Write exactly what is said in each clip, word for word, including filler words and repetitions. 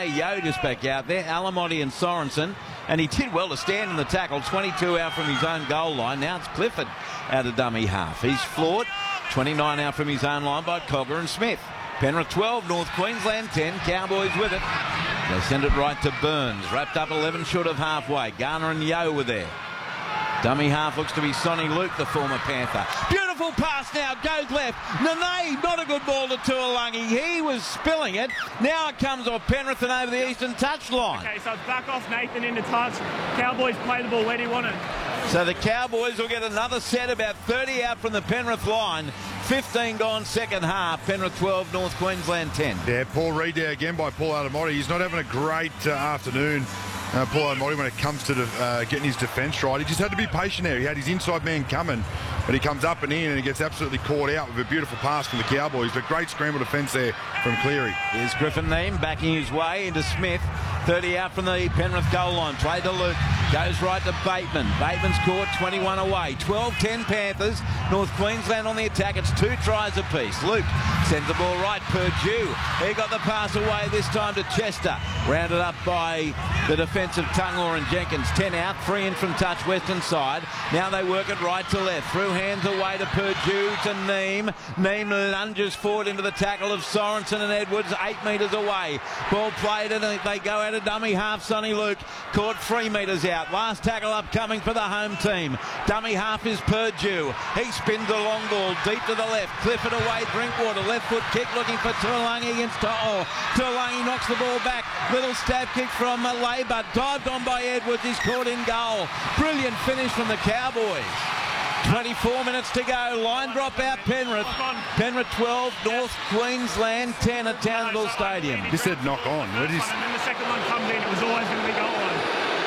Yo just back out there, Alamotti and Sorensen. And he did well to stand in the tackle, twenty-two out from his own goal line. Now it's Clifford out of dummy half. He's floored, twenty-nine out from his own line by Cogger and Smith. Penrith twelve, North Queensland ten, Cowboys with it. They send it right to Burns, wrapped up eleven short of halfway. Garner and Yo were there. Dummy half looks to be Sonny Luke, the former Panther. Beautiful pass now, goes left. Nene, not a good ball to Tuolangi. He was spilling it. Now it comes off Penrith and over the eastern touchline. Okay, so it's back off Nathan into touch. Cowboys play the ball. Where do you want it? So the Cowboys will get another set, about thirty out from the Penrith line. fifteen gone second half. Penrith twelve, North Queensland ten. Yeah, Paul Reid there again by Paul Alamotti. He's not having a great uh, afternoon. Uh, Paul Alamotti, when it comes to the, uh, getting his defence right, he just had to be patient there. He had his inside man coming, but he comes up and in and he gets absolutely caught out with a beautiful pass from the Cowboys. But great scramble defence there from Cleary. Here's Griffin Neame backing his way into Smith. thirty out from the Penrith goal line. Play to Luke. Goes right to Bateman. Bateman's caught, twenty-one away. twelve ten Panthers. North Queensland on the attack. It's two tries apiece. Luke sends the ball right. Purdue. He got the pass away this time to Chester. Rounded up by the defensive Tungor and Jenkins. ten out. Three in from touch western side. Now they work it right to left. Through hands away to Purdue to Neame. Neame lunges forward into the tackle of Sorensen and Edwards. Eight metres away. Ball played and they go out of dummy half. Sonny Luke caught three metres out. Last tackle up coming for the home team. Dummy half is Purdue. He spins a long ball deep to the left. Clifford away. Drinkwater left foot kick looking for Tuolangi against To'o. Tuolangi knocks the ball back. Little stab kick from Labour. Dived on by Edwards. He's caught in goal. Brilliant finish from the Cowboys. twenty-four minutes to go. Line drop out Penrith. Penrith twelve, North Queensland ten at Townsville Stadium. This said knock on. What is... And then the second one comes in. It was always going to be goal line.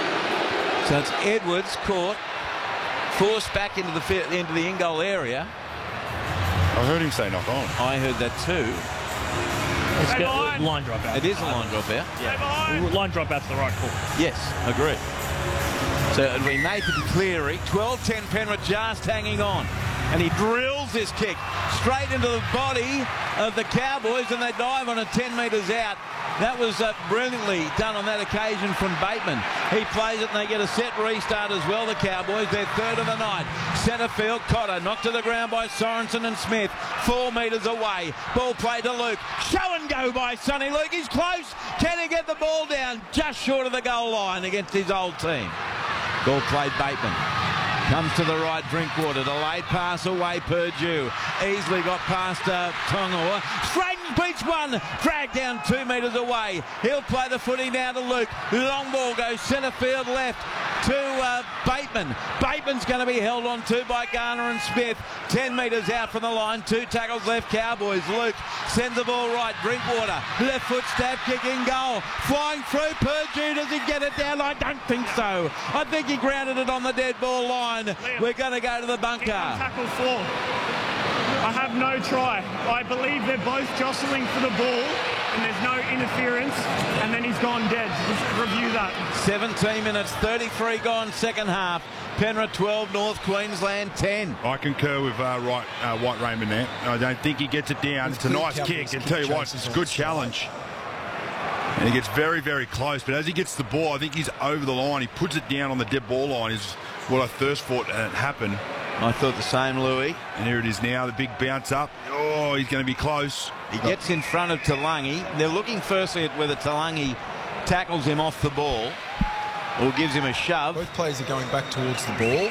So it's Edwards caught, forced back into the into the in-goal area. I heard him say knock on. I heard that too. It's got line drop out. It is a line drop out. Yeah. Line drop out's the right call. Yes, agreed. So it'll be Nathan Cleary. twelve ten Penrith just hanging on. And he drills this kick straight into the body of the Cowboys and they dive on it ten metres out. That was uh, brilliantly done on that occasion from Bateman. He plays it and they get a set restart as well, the Cowboys. They're third of the night. Centre field, Cotter knocked to the ground by Sorensen and Smith. Four metres away. Ball play to Luke. Show and go by Sonny Luke. He's close. Can he get the ball down? Just short of the goal line against his old team. Ball played Bateman. Comes to the right, Drinkwater. Delayed pass away, Purdue. Easily got past uh, Tongor. Straight and beats one. Dragged down two metres away. He'll play the footy now to Luke. Long ball goes centre field left to uh, Bateman. Bateman's going to be held on to by Garner and Smith. ten metres out from the line. Two tackles left, Cowboys. Luke sends the ball right. Drinkwater. Left foot stab kick in goal. Flying through. Purdue. Does he get it down? I don't think so. I think he grounded it on the dead ball line. Liam, we're going to go to the bunker. Tackle four. I have no try. I believe they're both jostling for the ball and there's no interference and then he's gone dead. Just review that. seventeen minutes, thirty-three gone second half. Penrith twelve, North Queensland ten. I concur with uh, right, uh, White Raymond there. I don't think he gets it down. It's a nice kick. And tell you what, it's a good challenge. And he gets very, very close. But as he gets the ball, I think he's over the line. He puts it down on the dead ball line. Is what I thirst for, and it happened. I thought the same, Louis. And here it is now, the big bounce up. Oh, he's going to be close. He gets in front of Tuolangi. They're looking firstly at whether Tuolangi tackles him off the ball or gives him a shove. Both players are going back towards the ball.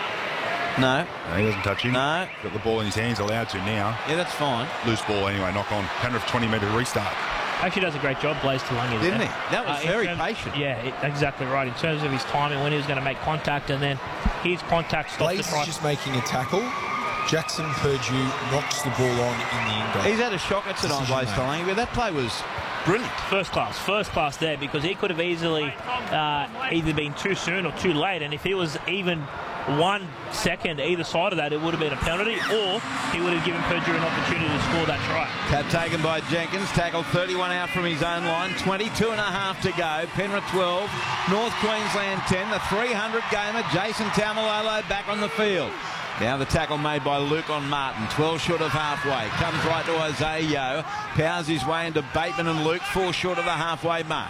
No. No, he doesn't touch him. No. Got the ball in his hands, allowed to now. Yeah, that's fine. Loose ball anyway, knock on. Penrith twenty metre restart. Actually does a great job, Blaze Tuolangi. Didn't he? That was uh, very terms, patient. Yeah, it, exactly right. In terms of his timing, when he was going to make contact, and then his contact stopped Blaze the try. is just making a tackle. Jackson Purdue knocks the ball on in the in goal. He's had a shocker tonight, Blaze Tuolangi, but that play was brilliant. First class, first class there, because he could have easily uh, either been too soon or too late, and if he was even one second either side of that, it would have been a penalty, or he would have given Purdue an opportunity to score that try. Tap taken by Jenkins, tackled thirty-one out from his own line, twenty-two and a half to go. Penrith twelve, North Queensland ten, the three hundred gamer, Jason Taumalolo back on the field. Now the tackle made by Luke on Martin, twelve short of halfway. Comes right to Isaiah Yo, powers his way into Bateman and Luke, four short of the halfway mark.